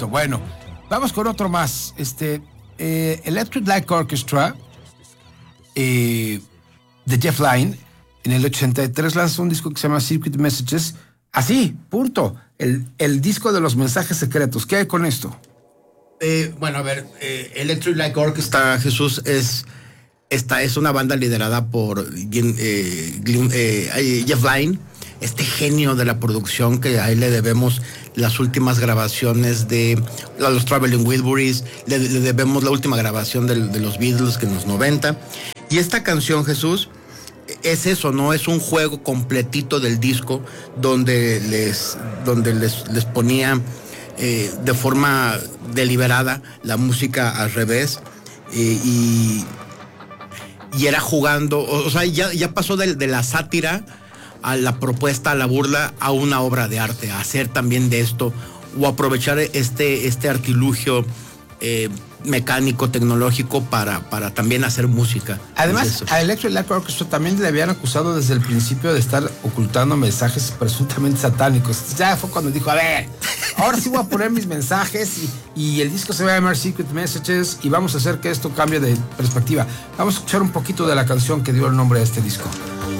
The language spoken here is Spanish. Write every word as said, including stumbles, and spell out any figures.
Perfecto, bueno. Vamos con otro más. Este, eh, Electric Light Orchestra eh, de Jeff Lynne en el ochenta y tres lanzó un disco que se llama Secret Messages. Así, punto. El, el disco de los mensajes secretos. ¿Qué hay con esto? Eh, bueno, a ver, eh, Electric Light Orchestra, Jesús, es, esta es una banda liderada por eh, eh, Jeff Lynne, este genio de la producción, que a él le debemos las últimas grabaciones de los Traveling Wilburys, le, le debemos la última grabación de, de los Beatles, que en los noventa. Y esta canción, Jesús, es eso, ¿no? Es un juego completito del disco donde les, donde les, les ponía eh, de forma deliberada la música al revés eh, y, y era jugando, o, o sea, ya, ya pasó de, de la sátira a la propuesta, a la burla, a una obra de arte, a hacer también de esto, o aprovechar este, este artilugio eh, mecánico, tecnológico, para, para también hacer música. Además, a Electric Light Orchestra también le habían acusado desde el principio de estar ocultando mensajes presuntamente satánicos. Ya fue cuando dijo, a ver, ahora sí voy a poner mis mensajes y, y el disco se va a llamar Secret Messages y vamos a hacer que esto cambie de perspectiva. Vamos a escuchar un poquito de la canción que dio el nombre a este disco.